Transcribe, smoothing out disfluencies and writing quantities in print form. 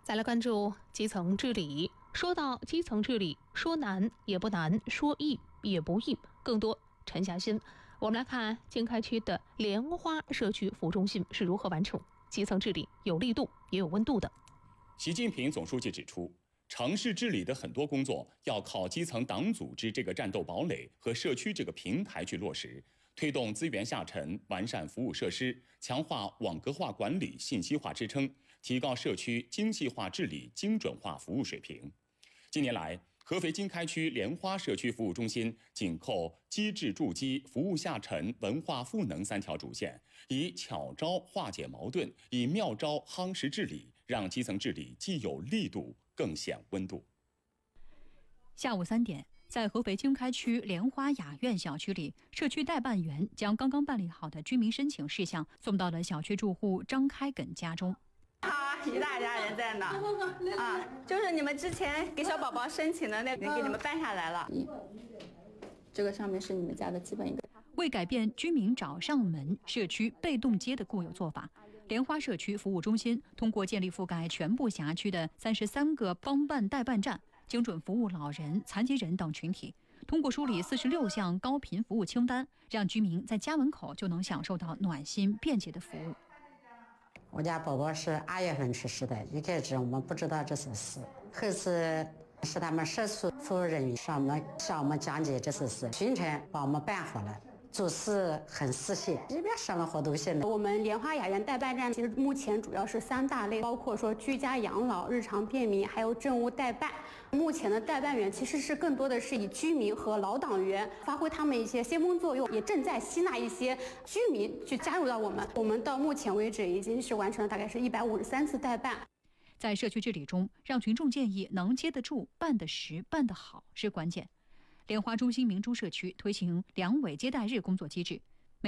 再来关注基层治理。说到基层治理，说难也不难，说易也不易，更多沉下心。我们来看经开区的莲花社区服务中心是如何完成基层治理有力度也有温度的。 习近平总书记指出，城市治理的很多工作要靠基层党组织这个战斗堡垒和社区这个平台去落实，推动资源下沉，完善服务设施，强化网格化管理、信息化支撑，提高社区精细化治理、精准化服务水平。近年来，合肥经开区莲花社区服务中心紧扣机制筑基、服务下沉、文化赋能三条主线，以巧招化解矛盾，以妙招夯实治理，让基层治理既有力度，更显温度。 下午3点，在合肥经开区莲花雅苑小区里，社区代办员将刚刚办理好的居民申请事项送到了小区住户张开耿家中。 好，一大家人在呢啊，就是你们之前给小宝宝申请的那个，给你们办下来了。这个上面是你们家的基本一个。 为改变居民找上门、社区被动接的固有做法，莲花社区服务中心通过建立覆盖全部辖区的33个帮办代办站，精准服务老人、残疾人等群体。通过梳理46项高频服务清单，让居民在家门口就能享受到暖心便捷的服务。 我家宝宝是2月份去世的，一开始我们不知道这是事，后次是他们社区服务人员向我们讲解这是事，巡程把我们办好了。做事很实现，这边生活都现在。 我们莲花雅苑代办站其实目前主要是3大类，包括说居家养老、日常便民，还有政务代办。目前的代办员其实是更多的是以居民和老党员发挥他们一些先锋作用，也正在吸纳一些居民去加入到我们。我们到目前为止已经是完成了大概是153次代办。 在社区治理中，让群众建议能接得住、办得实、办得好是关键。莲花中心明珠社区推行2委接待日工作机制，